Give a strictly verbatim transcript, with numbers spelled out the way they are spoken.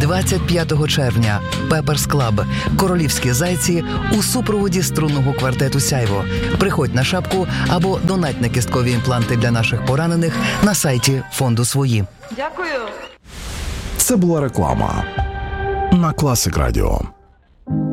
двадцять п'ятого червня. Пеперс Клаб. Королівські зайці у супроводі струнного квартету «Сяйво». Приходь на шапку або донать на кісткові імпланти для наших поранених на сайті фонду «Свої». Дякую. Це була реклама на Класик Радіо.